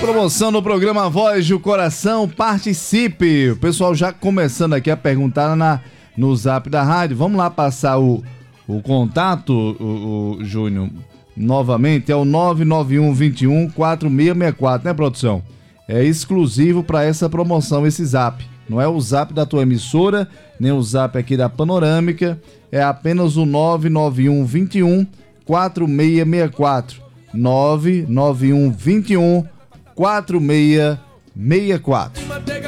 Promoção no programa Voz do Coração, participe. O pessoal já começando aqui a perguntar no zap da rádio. Vamos lá passar o contato, o Júnior, novamente. É o 991214664, né, produção? É exclusivo para essa promoção, esse zap. Não é o zap da tua emissora, nem o zap aqui da Panorâmica. É apenas o 991214664. 991214664.